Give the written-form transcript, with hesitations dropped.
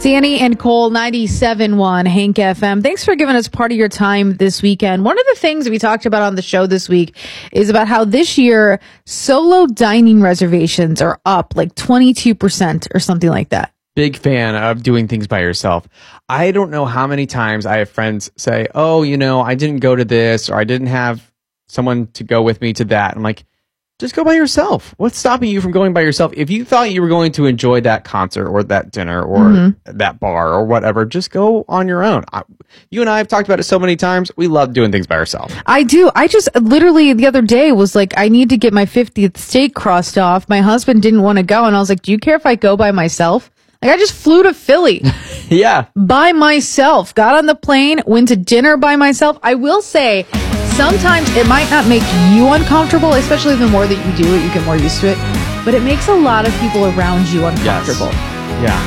Danny and Cole, 97.1 Hank FM. Thanks for giving us part of your time this weekend. One of the things we talked about on the show this week is about how this year solo dining reservations are up like 22% or something like that. Big fan of doing things by yourself. I don't know how many times I have friends say, oh, I didn't go to this, or I didn't have someone to go with me to that. I'm like, just go by yourself. What's stopping you from going by yourself? If you thought you were going to enjoy that concert or that dinner or that bar or whatever, just go on your own. You and I have talked about it so many times. We love doing things by ourselves. I do. I just literally the other day was like, I need to get my 50th state crossed off. My husband didn't want to go. And I was like, do you care if I go by myself? Like, I just flew to Philly. Yeah. By myself. Got on the plane, went to dinner by myself. I will say, sometimes it might not make you uncomfortable, especially the more that you do it, you get more used to it. But it makes a lot of people around you uncomfortable. Yes.